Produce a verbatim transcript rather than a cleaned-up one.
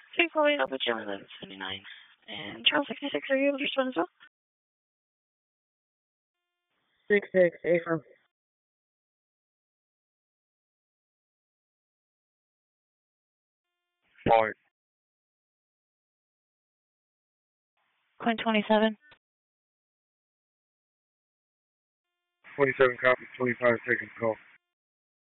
Two Chloe, I'll put you on eleven seventy-nine. And Charles sixty-six, are you able to respond as well? six six, Affirm. Flight. Quinn twenty-seven. twenty-seven copy, twenty-five seconds call.